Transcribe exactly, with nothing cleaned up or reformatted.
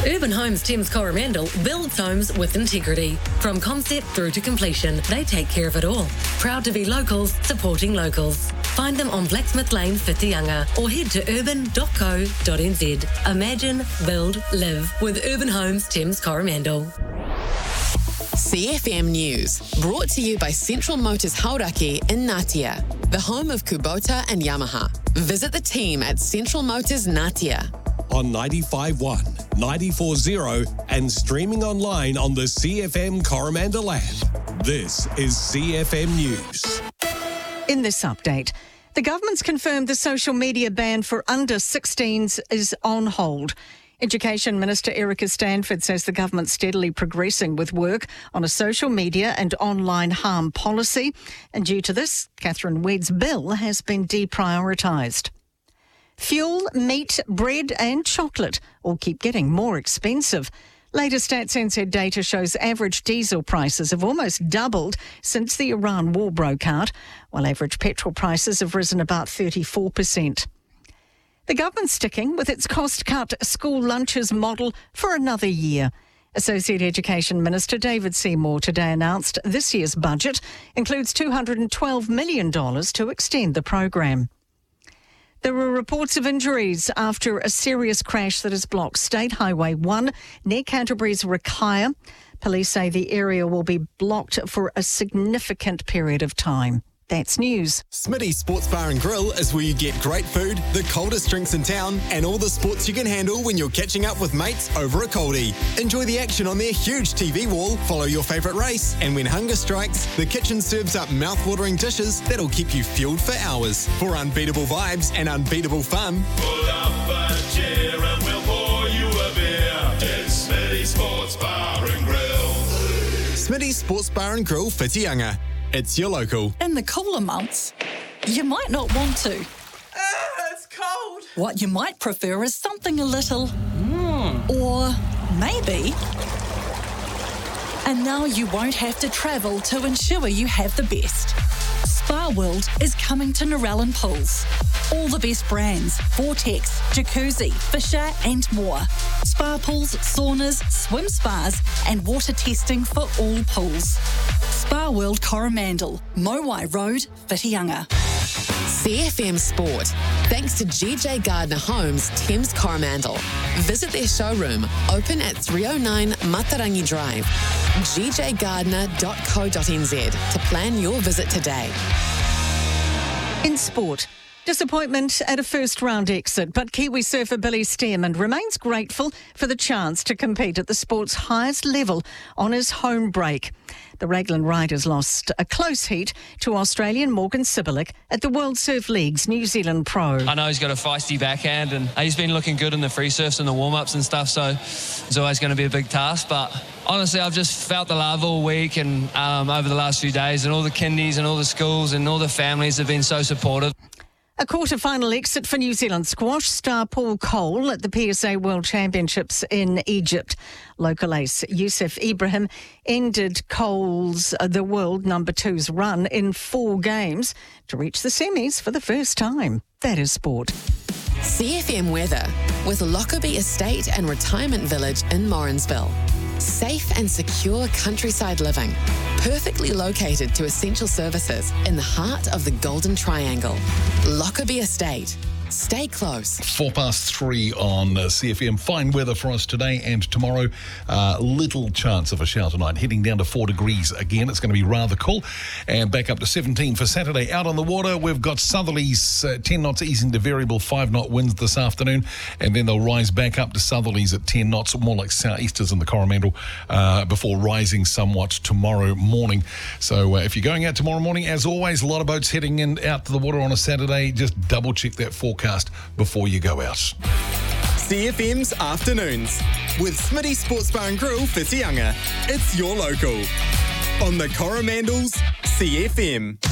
Urban Homes Thames Coromandel builds homes with integrity. From concept through to completion, they take care of it all. Proud to be locals, supporting locals. Find them on Blacksmith Lane, Whitianga, or head to urban dot co dot n z. Imagine, build, live with Urban Homes Thames Coromandel. C F M News, brought to you by Central Motors Hauraki in Ngatea, the home of Kubota and Yamaha. Visit the team at Central Motors Ngatea. On ninety-five point one, ninety-four point zero and streaming online on the C F M Coromandel app. This is C F M News. In this update, the government's confirmed the social media ban for under sixteens is on hold. Education Minister Erica Stanford says the government's steadily progressing with work on a social media and online harm policy. And due to this, Catherine Wedd's bill has been deprioritised. Fuel, meat, bread and chocolate all keep getting more expensive. Latest Stats N Z data shows average diesel prices have almost doubled since the Iran war broke out, while average petrol prices have risen about thirty-four percent. The government's sticking with its cost-cut school lunches model for another year. Associate Education Minister David Seymour today announced this year's budget includes two hundred twelve million dollars to extend the program. There were reports of injuries after a serious crash that has blocked State Highway one near Canterbury's Rakaia. Police say the area will be blocked for a significant period of time. That's news. Smitty's Sports Bar and Grill is where you get great food, the coldest drinks in town, and all the sports you can handle when you're catching up with mates over a coldie. Enjoy the action on their huge T V wall, follow your favourite race, and when hunger strikes, the kitchen serves up mouth-watering dishes that'll keep you fueled for hours. For unbeatable vibes and unbeatable fun, pull up a chair and we'll pour you a beer. It's Smitty's Sports Bar and Grill. Smitty's Sports Bar and Grill, Whitianga. It's your local. In the cooler months, you might not want to. Uh, it's cold. What you might prefer is something a little... Mm. Or maybe... And now you won't have to travel to ensure you have the best. Spa World is coming to Narellan Pools. All the best brands, Vortex, Jacuzzi, Fisher and more. Spa pools, saunas, swim spas and water testing for all pools. Spa World Coromandel, Mowai Road, Whitianga. C F M Sport, thanks to G J Gardner Homes, Thames Coromandel. Visit their showroom, open at three oh nine Matarangi Drive, g j gardner dot co dot n z to plan your visit today. In sport, disappointment at a first-round exit, but Kiwi surfer Billy Stearman remains grateful for the chance to compete at the sport's highest level on his home break. The Raglan Riders lost a close heat to Australian Morgan Sibilic at the World Surf League's New Zealand Pro. I know he's got a feisty backhand and he's been looking good in the free surfs and the warm-ups and stuff, so it's always going to be a big task. But honestly, I've just felt the love all week and um, over the last few days, and all the kindies and all the schools and all the families have been so supportive. A quarter-final exit for New Zealand squash star Paul Cole at the P S A World Championships in Egypt. Local ace Youssef Ibrahim ended Cole's, uh, the world number two's run in four games to reach the semis for the first time. That is sport. C F M weather with Lockerbie Estate and Retirement Village in Morrinsville. Safe and secure countryside living, perfectly located to essential services in the heart of the Golden Triangle. Lockerbie Estate. Stay close. Four past three on uh, C F M. Fine weather for us today and tomorrow. Uh, little chance of a shower tonight. Heading down to four degrees again. It's going to be rather cool. And back up to seventeen for Saturday. Out on the water, we've got southerlies, uh, ten knots easing to variable five knot winds this afternoon. And then they'll rise back up to southerlies at ten knots, more like southeasters in the Coromandel, uh, before rising somewhat tomorrow morning. So uh, if you're going out tomorrow morning, as always, a lot of boats heading in out to the water on a Saturday. Just double check that forecast before you go out. C F M's Afternoons with Smitty Sports Bar and Grill, Whitianga. It's your local. On the Coromandel's C F M.